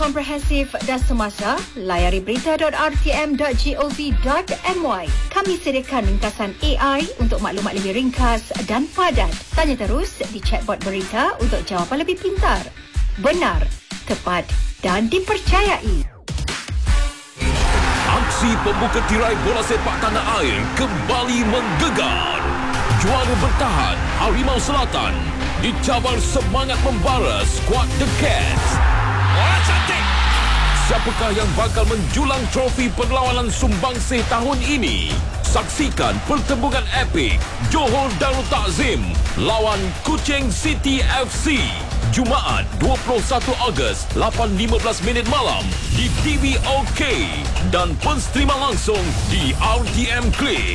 Komprehensif dan semasa, layari berita.rtm.gov.my. Kami sediakan ringkasan AI untuk maklumat lebih ringkas dan padat. Tanya terus di chatbot berita untuk jawapan lebih pintar, benar, tepat dan dipercayai. Aksi pembuka tirai bola sepak tanah air kembali menggegar. Juara bertahan Harimau Selatan dicabar semangat membara skuad The Cats. Bola cantik! Siapakah yang bakal menjulang trofi perlawanan sumbangsih tahun ini? Saksikan pertembungan epik Johor Darul Takzim lawan Kuching City FC. Jumaat 21 Ogos 8.15 malam di TV OK dan penstreaman langsung di RTM Click.